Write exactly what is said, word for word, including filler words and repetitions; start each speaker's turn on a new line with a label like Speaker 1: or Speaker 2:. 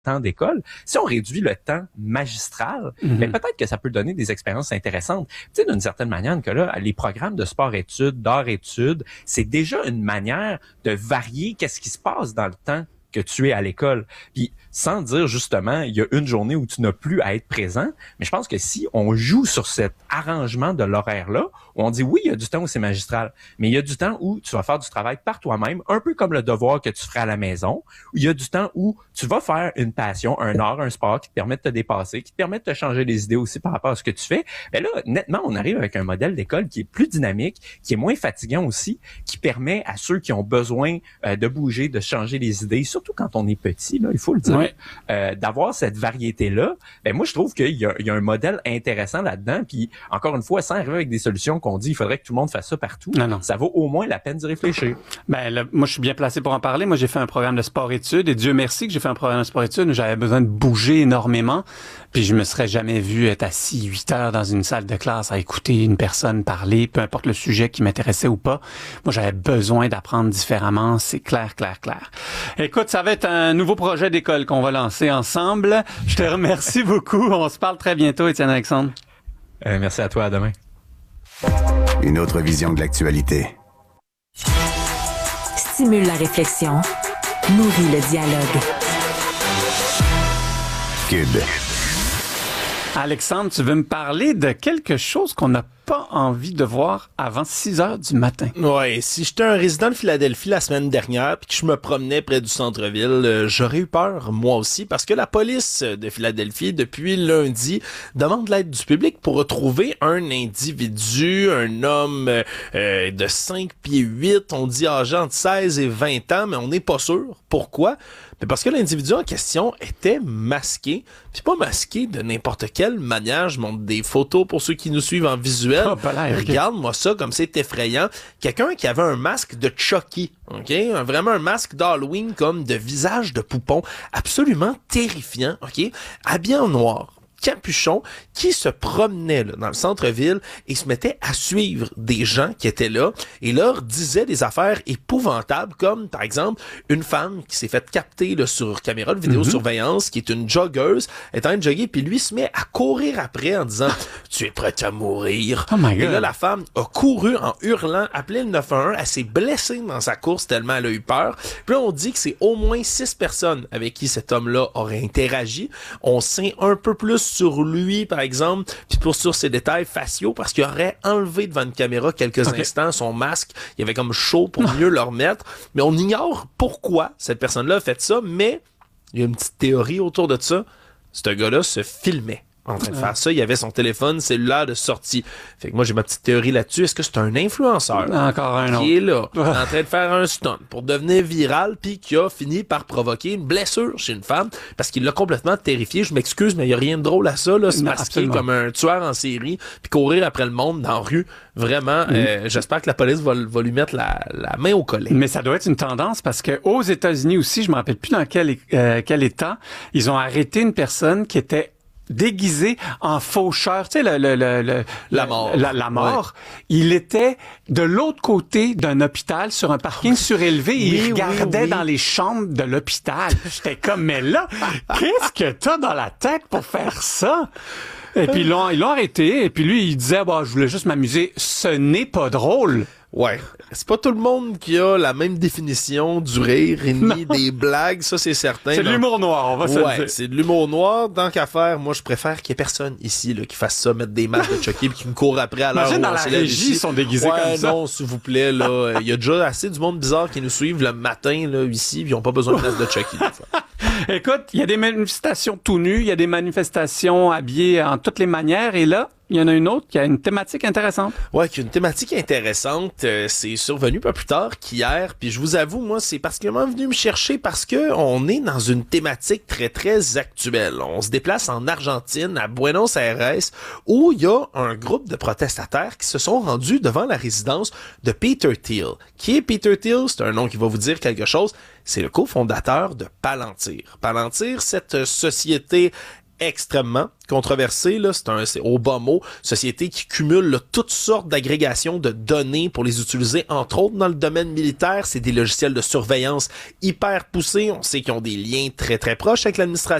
Speaker 1: temps d'école, si on réduit le temps magistral, mm-hmm. ben peut-être que ça peut donner des expériences intéressantes. Tu sais, d'une certaine manière, Nicolas, les programmes de sport-études, d'art-études, c'est déjà une manière de varier qu'est-ce qui se passe dans le temps que tu es à l'école. Puis sans dire justement, il y a une journée où tu n'as plus à être présent, mais je pense que si on joue sur cet arrangement de l'horaire-là, où on dit oui, il y a du temps où c'est magistral, mais il y a du temps où tu vas faire du travail par toi-même, un peu comme le devoir que tu ferais à la maison, où il y a du temps où tu vas faire une passion, un art, un sport qui te permet de te dépasser, qui te permet de te changer les idées aussi par rapport à ce que tu fais. Ben là, nettement, on arrive avec un modèle d'école qui est plus dynamique, qui est moins fatigant aussi, qui permet à ceux qui ont besoin euh, de bouger, de changer les idées, surtout quand on est petit, là, il faut le dire,
Speaker 2: ouais.
Speaker 1: euh, d'avoir cette variété-là. Ben moi, je trouve qu'il y a, il y a un modèle intéressant là-dedans. Puis encore une fois, sans arriver avec des solutions qu'on dit, il faudrait que tout le monde fasse ça partout.
Speaker 2: Non, non.
Speaker 1: Ça vaut au moins la peine d'y réfléchir.
Speaker 2: Ben là, moi, je suis bien placé pour en parler. Moi, j'ai fait un programme de sport-études et Dieu merci que j'ai fait un programme de sport-études où j'avais besoin de bouger énormément. Puis je me serais jamais vu être assis huit heures dans une salle de classe à écouter une personne parler, peu importe le sujet qui m'intéressait ou pas. Moi, j'avais besoin d'apprendre différemment. C'est clair, clair, clair. Écoute, ça va être un nouveau projet d'école qu'on va lancer ensemble. Je te remercie beaucoup. On se parle très bientôt, Étienne Alexandre.
Speaker 1: Euh, merci à toi. À demain.
Speaker 3: Une autre vision de l'actualité.
Speaker 4: Stimule la réflexion. Nourrit le dialogue.
Speaker 3: Cube.
Speaker 2: Alexandre, tu veux me parler de quelque chose qu'on n'a pas envie de voir avant six heures du matin.
Speaker 5: Ouais, si j'étais un résident de Philadelphie la semaine dernière puis que je me promenais près du centre-ville, euh, j'aurais eu peur, moi aussi, parce que la police de Philadelphie, depuis lundi, demande l'aide du public pour retrouver un individu, un homme euh, de cinq pieds huit, on dit âgé entre seize et vingt ans, mais on n'est pas sûr. Pourquoi? Mais parce que l'individu en question était masqué, puis pas masqué de n'importe quelle manière. Je montre des photos pour ceux qui nous suivent en visuel.
Speaker 2: Oh, okay.
Speaker 5: Regarde-moi ça, comme c'est effrayant. Quelqu'un qui avait un masque de Chucky, ok, vraiment un masque d'Halloween comme de visage de poupon, absolument terrifiant, ok, habillé en noir, capuchon, qui se promenait là, dans le centre-ville et se mettait à suivre des gens qui étaient là et leur disait des affaires épouvantables comme, par exemple, une femme qui s'est fait capter là, sur caméra de vidéosurveillance, mm-hmm. qui est une joggeuse, est en train de jogger, puis lui se met à courir après en disant « Tu es prête à mourir.
Speaker 2: Oh »
Speaker 5: Et là, la femme a couru en hurlant, appelé le neuf un un, elle s'est blessée dans sa course tellement elle a eu peur. Puis là, on dit que c'est au moins six personnes avec qui cet homme-là aurait interagi. On sait un peu plus sur lui, par exemple, puis pour sur ses détails faciaux, parce qu'il aurait enlevé devant une caméra quelques okay. instants son masque. Il avait comme chaud pour mieux le remettre. Mais on ignore pourquoi cette personne-là a fait ça, mais il y a une petite théorie autour de ça. Ce gars-là se filmait en train de faire ça. Il avait son téléphone cellulaire de sortie. Fait que moi, j'ai ma petite théorie là-dessus. Est-ce que c'est un influenceur
Speaker 2: Encore un
Speaker 5: qui est là, en train de faire un stunt pour devenir viral, puis qui a fini par provoquer une blessure chez une femme parce qu'il l'a complètement terrifié. Je m'excuse, mais il n'y a rien de drôle à ça, là, se masquer comme un tueur en série, puis courir après le monde dans la rue. Vraiment, mm. euh, j'espère que la police va, va lui mettre la, la main au collet.
Speaker 2: Mais ça doit être une tendance parce que aux États-Unis aussi, je me rappelle plus dans quel, euh, quel état, ils ont arrêté une personne qui était déguisé en faucheur, tu sais, le, le, le, le,
Speaker 5: la mort.
Speaker 2: La, la mort. Ouais. Il était de l'autre côté d'un hôpital sur un parking surélevé et oui, il regardait oui, oui. dans les chambres de l'hôpital. J'étais comme, mais là, qu'est-ce que t'as dans la tête pour faire ça? Et puis ils l'ont, ils l'ont arrêté et puis lui, il disait, bah, je voulais juste m'amuser. Ce n'est pas drôle.
Speaker 5: Ouais. C'est pas tout le monde qui a la même définition du rire et ni des blagues, ça c'est certain.
Speaker 2: C'est de l'humour noir, on va se
Speaker 5: ouais,
Speaker 2: le dire.
Speaker 5: C'est de l'humour noir. Tant qu'à faire, moi je préfère qu'il y ait personne ici là, qui fasse ça, mettre des masques de Chucky et qui me court après à l'heure où
Speaker 2: dans
Speaker 5: on
Speaker 2: la régie, ils sont déguisés
Speaker 5: ouais,
Speaker 2: comme ça.
Speaker 5: non, s'il vous plaît, là. Il y a déjà assez du monde bizarre qui nous suivent le matin là, ici, ils ont pas besoin de masque de Chucky.
Speaker 2: Écoute, il y a des manifestations tout nues, il y a des manifestations habillées en toutes les manières et là, il y en a une autre qui a une thématique intéressante.
Speaker 5: Ouais, qui a une thématique intéressante. Euh, c'est survenu pas plus tard qu'hier. Puis je vous avoue, moi, c'est particulièrement venu me chercher parce que on est dans une thématique très, très actuelle. On se déplace en Argentine, à Buenos Aires, où il y a un groupe de protestataires qui se sont rendus devant la résidence de Peter Thiel. Qui est Peter Thiel? C'est un nom qui va vous dire quelque chose. C'est le cofondateur de Palantir. Palantir, cette société extrêmement controversé, là, c'est un, c'est au bas mot, société qui cumule là, toutes sortes d'agrégations de données pour les utiliser, entre autres dans le domaine militaire. C'est des logiciels de surveillance hyper poussés. On sait qu'ils ont des liens très très proches avec l'administration